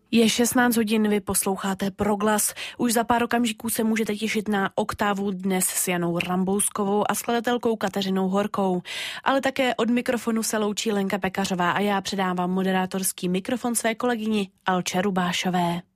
Je 16 hodin, vy posloucháte Proglas. Už za pár okamžiků se můžete těšit na Oktávu dnes s Janou Rambouskovou a skladatelkou Kateřinou Horkou. Ale také od mikrofonu se loučí Lenka Pekařová a já předávám moderátorský mikrofon své kolegyni Alče Rubášové.